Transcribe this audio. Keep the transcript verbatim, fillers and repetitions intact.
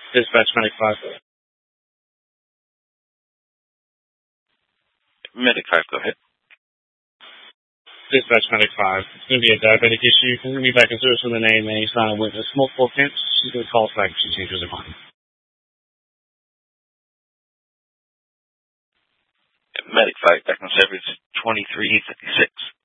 Dispatch Medic five. Medic five, go ahead. Dispatch Medic five. It's going to be a diabetic issue. It's going to be back in service with an A M A. He's not a witness. Multiple attempts. She's going to call us back if she changes her mind. Medic five, back in service twenty-three fifty-six.